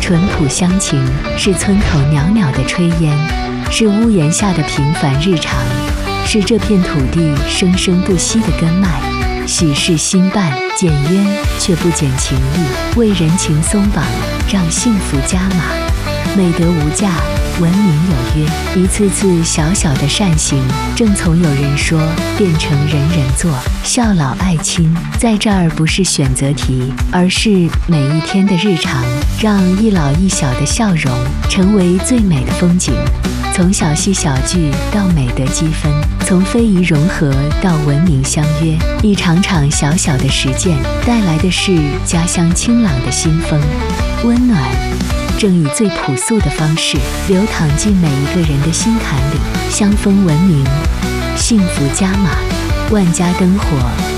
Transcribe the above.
淳朴乡情，是村口袅袅的炊烟，是屋檐下的平凡日常，是这片土地生生不息的根脉。许是心伴，减冤却不减情义，为人情松绑，让幸福加码。美德无价，文明有约，一次次小小的善行，正从有人说变成人人做。孝老爱亲在这儿不是选择题，而是每一天的日常，让一老一小的笑容成为最美的风景。从小戏小剧到美德积分，从非遗融合到文明相约，一场场小小的实践带来的是家乡清朗的新风。温暖正以最朴素的方式流淌进每一个人的心坎里，香风文明，幸福加码，万家灯火